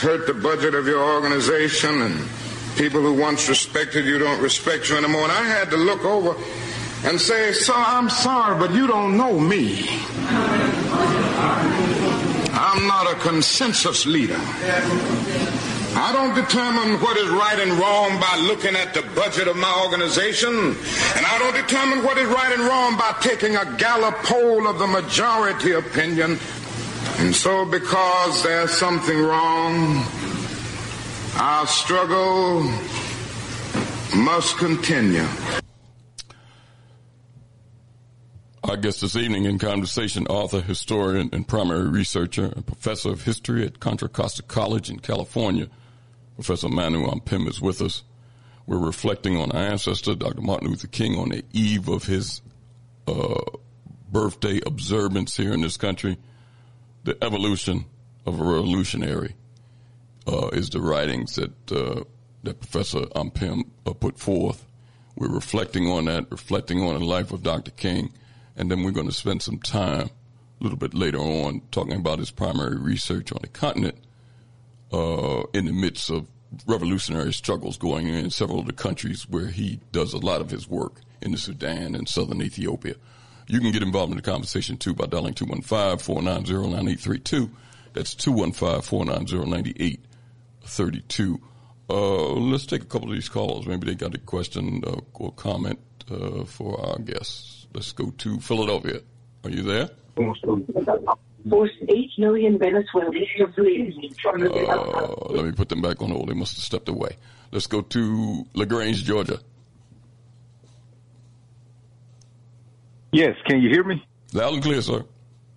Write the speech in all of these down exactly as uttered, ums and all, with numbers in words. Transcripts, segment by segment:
hurt the budget of your organization, and people who once respected you don't respect you anymore. And I had to look over and say, sir, I'm sorry, but you don't know me. I'm not a consensus leader. I don't determine what is right and wrong by looking at the budget of my organization, and I don't determine what is right and wrong by taking a Gallup poll of the majority opinion. And so because there's something wrong, our struggle must continue. Our guest this evening in conversation, author, historian, and primary researcher, and professor of history at Contra Costa College in California, Professor Manu Ampim is with us. We're reflecting on our ancestor, Doctor Martin Luther King, on the eve of his uh, birthday observance here in this country. The evolution of a revolutionary uh, is the writings that uh, that Professor Ampim uh, put forth. We're reflecting on that, reflecting on the life of Doctor King, and then we're going to spend some time a little bit later on talking about his primary research on the continent uh, in the midst of revolutionary struggles going on in several of the countries where he does a lot of his work, in the Sudan and southern Ethiopia. You can get involved in the conversation, too, by dialing two one five, four nine zero, nine eight three two. That's two one five, four nine zero, nine eight three two. Uh, let's take a couple of these calls. Maybe they got a question uh, or comment uh, for our guests. Let's go to Philadelphia. Are you there? Forced eight million Venezuelans to flee. Uh, let me put them back on hold. They must have stepped away. Let's go to LaGrange, Georgia. Yes, can you hear me? Loud and clear, sir.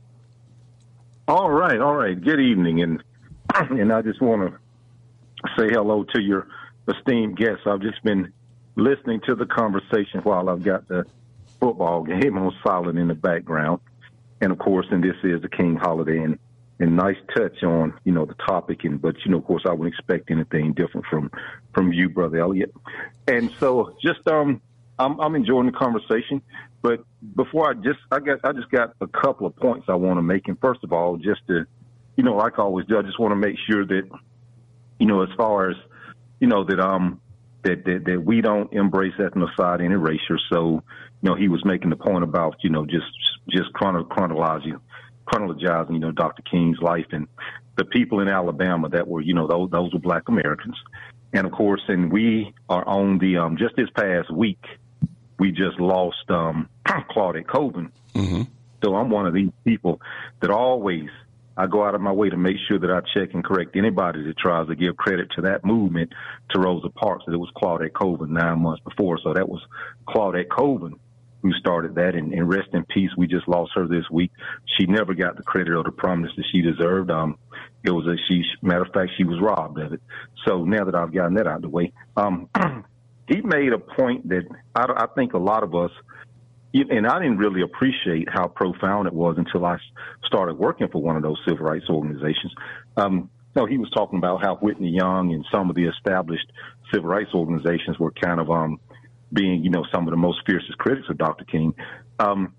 All right, all right. Good evening, and and I just want to say hello to your esteemed guests. I've just been listening to the conversation while I've got the football game on silent in the background, and of course, and this is the King holiday, and and nice touch on you know the topic, and but you know, of course, I wouldn't expect anything different from from you, Brother Elliott, and so just um. I'm, I'm enjoying the conversation, but before I just, I got, I just got a couple of points I want to make. And first of all, just to, you know, like I always do, I just want to make sure that, you know, as far as, you know, that, um, that, that, that we don't embrace ethnocide and erasure. So, you know, he was making the point about, you know, just, just chrono- chronologizing, chronologizing, you know, Doctor King's life and the people in Alabama that were, you know, those, those were Black Americans. And of course, and we are on the, um, just this past week, we just lost um, Claudette Colvin. Mm-hmm. So I'm one of these people that always, I go out of my way to make sure that I check and correct anybody that tries to give credit to that movement to Rosa Parks. That it was Claudette Colvin nine months before. So that was Claudette Colvin who started that. And, and rest in peace, we just lost her this week. She never got the credit or the prominence that she deserved. Um, it was a, she, matter of fact, she was robbed of it. So now that I've gotten that out of the way, um, he made a point that I, I think a lot of us, and I didn't really appreciate how profound it was until I started working for one of those civil rights organizations. Um, no, he was talking about how Whitney Young and some of the established civil rights organizations were kind of um, being, you know, some of the most fiercest critics of Doctor King. Um,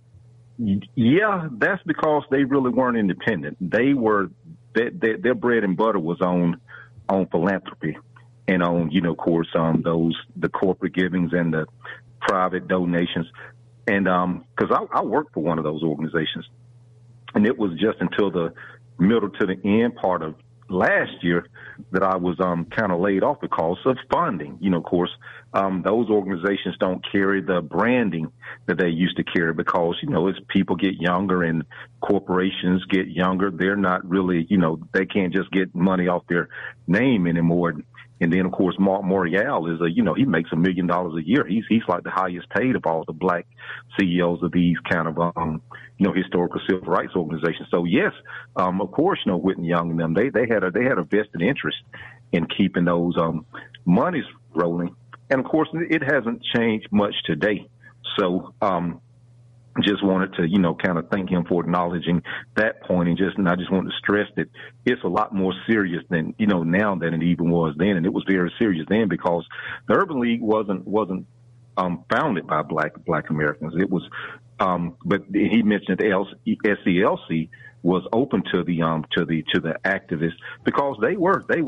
yeah, that's because they really weren't independent. They were, they, they, their bread and butter was on on philanthropy. And on, you know, of course, um, those, the corporate givings and the private donations. And, um, cause I, I worked for one of those organizations, and it was just until the middle to the end part of last year that I was, um, kind of laid off because of funding. You know, of course, um, those organizations don't carry the branding that they used to carry because, you know, as people get younger and corporations get younger, they're not really, you know, they can't just get money off their name anymore. And then, of course, Mark Morial is a, you know, he makes a million dollars a year. He's, he's like the highest paid of all the Black C E Os of these kind of, um, you know, historical civil rights organizations. So yes, um, of course, you know, Whitney Young and them, they, they had a, they had a vested interest in keeping those, um, monies rolling. And of course, it hasn't changed much today. So, um, just wanted to, you know, kind of thank him for acknowledging that point, and just, and I just wanted to stress that it's a lot more serious than, you know, now than it even was then. And it was very serious then because the Urban League wasn't, wasn't, um, founded by black, black Americans. It was, um, but he mentioned the S C L C was open to the, um, to the, to the activists because they were, they